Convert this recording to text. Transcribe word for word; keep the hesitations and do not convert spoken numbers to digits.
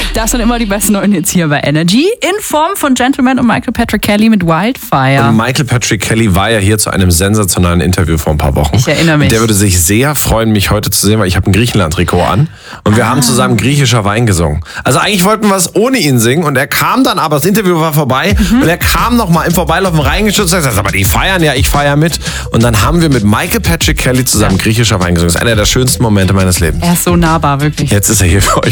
Das sind immer die besten neuen Hits hier bei Energy. In Form von Gentleman und Michael Patrick Kelly mit Wildfire. Und Michael Patrick Kelly war ja hier zu einem sensationalen Interview vor ein paar Wochen. Ich erinnere mich. Und der würde sich sehr freuen, mich heute zu sehen, weil ich habe ein Griechenland-Trikot an. Und wir ah. haben zusammen griechischer Wein gesungen. Also eigentlich wollten wir es ohne ihn singen. Und er kam dann, aber das Interview war vorbei. Mhm. Und er kam noch mal im Vorbeilaufen reingeschützt und sagt, aber die feiern ja, ich feiere mit. Und dann haben wir mit Michael Patrick Kelly zusammen griechischer Wein gesungen. Das ist einer der schönsten Momente meines Lebens. Er ist so nahbar, wirklich. Jetzt ist er hier für euch.